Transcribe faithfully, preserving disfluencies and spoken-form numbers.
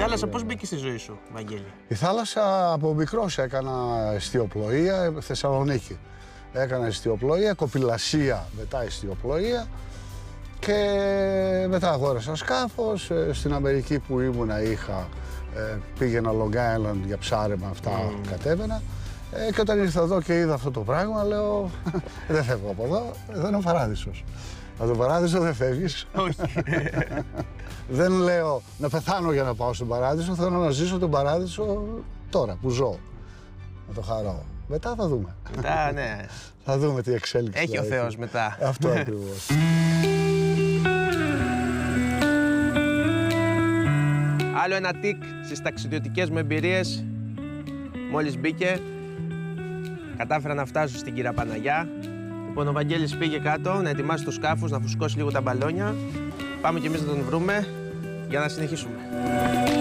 θάλασσα πώς μπήκε στη ζωή σου, Βαγγέλη? Η θάλασσα από μικρός έκανα εστιοπλοεία, Θεσσαλονίκη. Έκανα εστιοπλοεία, κοπηλασία, μετά εστιοπλοεία και μετά αγόρασα σκάφος. Στην Αμερική που ήμουνα είχα, πήγαινα Long Island για ψάρεμα, αυτά mm. κατέβαινα. Ε, και όταν ήρθα εδώ και είδα αυτό το πράγμα, λέω δεν φεύγω από εδώ, εδώ είναι ο παράδεισος. Από τον παράδεισο δεν φεύγεις. Όχι. Δεν λέω να πεθάνω για να πάω στον παράδεισο, θέλω να ζήσω τον παράδεισο τώρα που ζω. Να το χαρώ. Μετά θα δούμε. Μετά, ναι. Θα δούμε τι εξέλιξη. Έχει ο Θεός μετά. Αυτό ακριβώς. Άλλο ένα τικ στις ταξιδιωτικές μου εμπειρίες. Μόλις μπήκε, κατάφερα να φτάσω στην Κύρα Παναγιά. Λοιπόν, ο Βαγγέλης πήγε κάτω να ετοιμάσει τους σκάφους, να φουσκώσει λίγο τα μπαλόνια. Πάμε κι εμείς να τον βρούμε για να συνεχίσουμε.